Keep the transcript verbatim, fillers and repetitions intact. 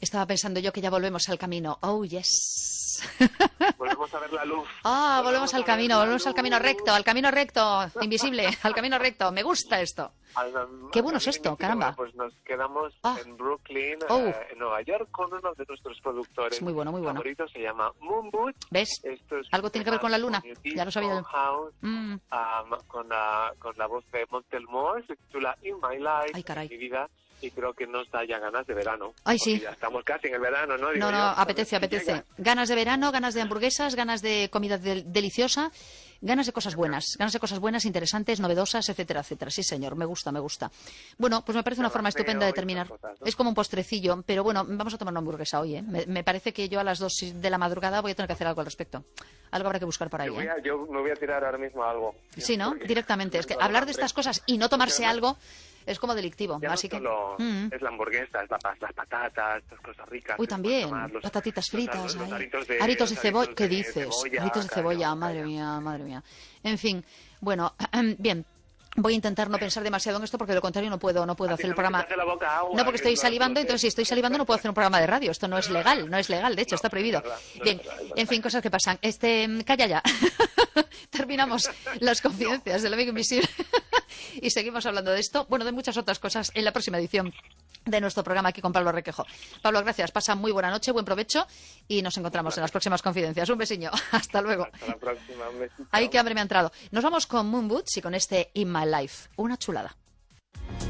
Estaba pensando yo que ya volvemos al camino. Oh, yes. Volvemos a ver la luz. Ah, volvemos, volvemos al camino, volvemos al camino recto, al camino recto, invisible, al camino recto. Me gusta esto. Qué bueno es esto, caramba. Pues nos quedamos ah. en Brooklyn, oh. eh, en Nueva York, con uno de nuestros productores es muy bueno, muy bueno. favoritos, se llama Moonboot. ¿Ves? Esto es algo tiene que ver con la luna, ya lo sabía yo. House, mm. um, con, la, con la voz de Montel Moore, se titula In My Life, Ay, caray. Mi vida. Y creo que nos da ya ganas de verano. Ay, sí. Ya estamos casi en el verano, ¿no? Digo no, no, yo, apetece, apetece. Llega. Ganas de verano, ganas de hamburguesas, ganas de comida de deliciosa, ganas de cosas buenas, ganas de cosas buenas, interesantes, novedosas, etcétera, etcétera. Sí, señor, me gusta, me gusta. Bueno, pues me parece una forma estupenda de terminar. Cosas, ¿no? Es como un postrecillo, pero bueno, vamos a tomar una hamburguesa hoy, ¿eh? Me, me parece que yo a las dos de la madrugada voy a tener que hacer algo al respecto. Algo habrá que buscar por ahí, yo, voy a, ¿eh? yo me voy a tirar ahora mismo a algo. Sí, ¿no? Directamente. Es que hablar de estas cosas y no tomarse algo es como delictivo, ya así no solo que... Mm. es la hamburguesa, es la, las patatas, estas cosas ricas. Uy, también, los, patatitas fritas, los, los, los aritos de, aritos de cebolla, ¿qué de dices? Cebolla, Aritos de cebolla, cariño, madre cariño. mía, madre mía. En fin, bueno, bien. Voy a intentar no pensar demasiado en esto porque de lo contrario no puedo, no puedo hacer el programa. Agua, no, porque estoy salivando, entonces si estoy salivando no puedo hacer un programa de radio. Esto no es legal, no es legal, de hecho, no, está prohibido. Verdad, no bien, verdad, en fin, cosas que pasan. Este, calla ya. Terminamos las confidencias del amigo invisible y seguimos hablando de esto, bueno, de muchas otras cosas en la próxima edición de nuestro programa aquí con Pablo Requejo. Pablo, gracias. Pasa muy buena noche, buen provecho y nos encontramos en las próximas confidencias. Un besiño. Hasta luego. Hasta la próxima. Un besito. Ay, qué hambre me ha entrado. Nos vamos con Moon Boots y con este In My Life. Una chulada.